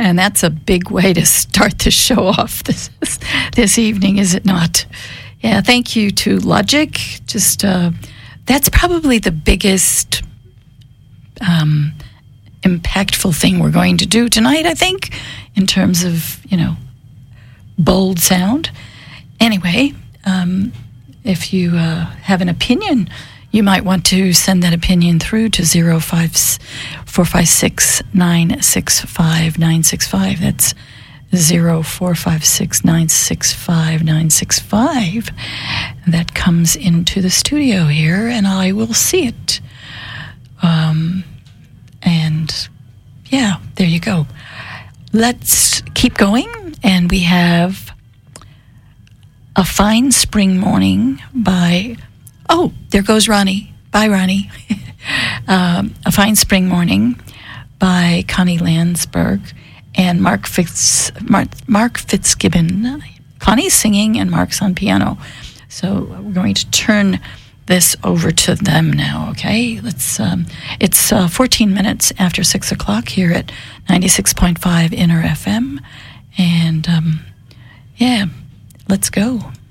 And that's a big way to start the show off this evening, is it not? Yeah, thank you to Logic. Just that's probably the biggest impactful thing we're going to do tonight, I think, in terms of, bold sound. Anyway, if you have an opinion, you might want to send that opinion through to 456-965-965. That's 456-965-965. That comes into the studio here, and I will see it. And yeah, there you go. Let's keep going, and we have A Fine Spring Morning by... Oh, there goes Ronnie. Bye, Ronnie. A Fine Spring Morning by Connie Landsberg and Mark Fitzgibbon. Connie's singing and Mark's on piano. So we're going to turn this over to them now, okay? Let's. It's 14 minutes after 6 o'clock here at 96.5 Inner FM. And, yeah, let's go.